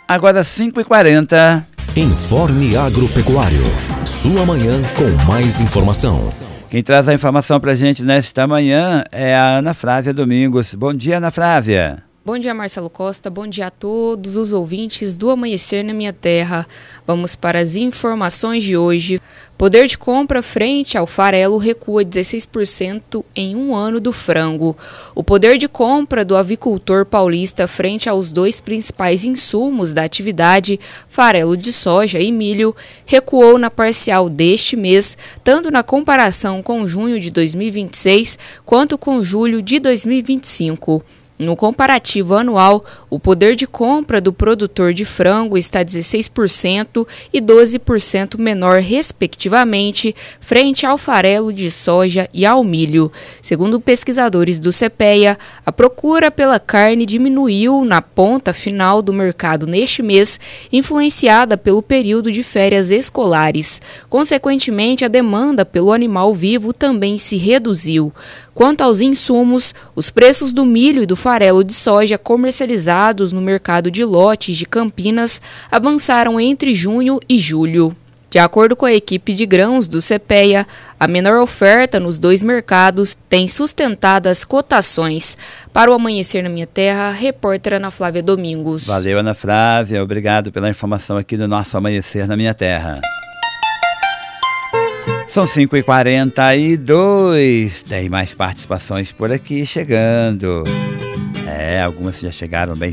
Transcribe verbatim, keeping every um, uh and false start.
Agora cinco e quarenta. Informe Agropecuário. Sua manhã com mais informação. Quem traz a informação pra gente nesta manhã é a Ana Flávia Domingos. Bom dia, Ana Flávia. Bom dia, Marcelo Costa. Bom dia a todos os ouvintes do Amanhecer na Minha Terra. Vamos para as informações de hoje. Poder de compra frente ao farelo recua dezesseis por cento em um ano do frango. O poder de compra do avicultor paulista frente aos dois principais insumos da atividade, farelo de soja e milho, recuou na parcial deste mês, tanto na comparação com junho de dois mil e vinte e seis quanto com julho de dois mil e vinte e cinco. No comparativo anual, o poder de compra do produtor de frango está dezesseis por cento e doze por cento menor, respectivamente, frente ao farelo de soja e ao milho. Segundo pesquisadores do CEPEA, a procura pela carne diminuiu na ponta final do mercado neste mês, influenciada pelo período de férias escolares. Consequentemente, a demanda pelo animal vivo também se reduziu. Quanto aos insumos, os preços do milho e do farelo de soja comercializados no mercado de lotes de Campinas avançaram entre junho e julho. De acordo com a equipe de grãos do CEPEA, a menor oferta nos dois mercados tem sustentado as cotações. Para o Amanhecer na Minha Terra, repórter Ana Flávia Domingos. Valeu, Ana Flávia. Obrigado pela informação aqui do nosso Amanhecer na Minha Terra. São cinco e quarenta e dois, tem mais participações por aqui chegando. É, algumas já chegaram bem